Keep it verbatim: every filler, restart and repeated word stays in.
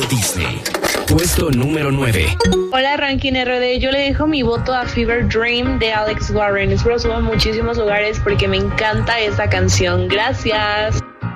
Disney. Puesto número nueve. Hola, Ranking R D. Yo le dejo mi voto a Fever Dream de Alex Warren. Espero suba a muchísimos lugares porque me encanta esta canción. Gracias.